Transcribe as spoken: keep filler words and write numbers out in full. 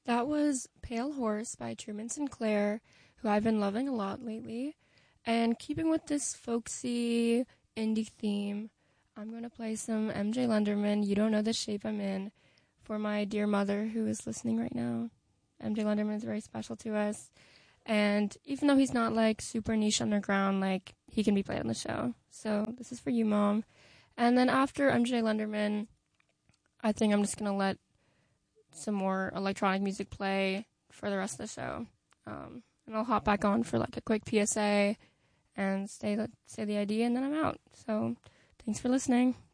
That was Pale Horse by Truman Sinclair, who I've been loving a lot lately. And keeping with this folksy indie theme, I'm going to play some M J Lenderman, You Don't Know the Shape I'm In, for my dear mother who is listening right now. M J Lenderman is very special to us. And even though he's not, like, super niche underground, like, he can be played on the show. So this is for you, Mom. And then after M J Lenderman, I think I'm just going to let some more electronic music play for the rest of the show. Um, and I'll hop back on for, like, a quick P S A and say the, say the I D, and then I'm out. So thanks for listening.